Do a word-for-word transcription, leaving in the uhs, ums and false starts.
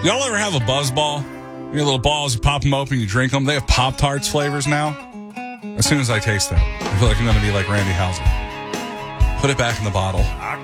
Y'all ever have a buzz ball? You get little balls, you pop them open, you drink them. They have Pop-Tarts flavors now. As soon as I taste that, I feel like I'm going to be like Randy Houser. Put it back in the bottle.